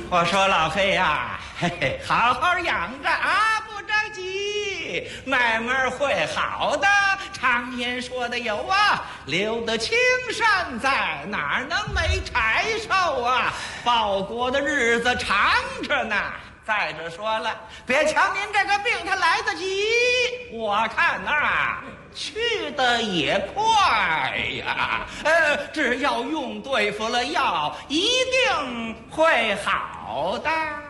我说老黑呀，嘿嘿，好好养着啊，不着急，慢慢会好的。常言说的有啊，留得青山在，哪能没柴烧啊？报国的日子长着呢。再者说了，别瞧您这个病它来得急，我看呐，去的也快呀。只要用对付了药，一定会好的。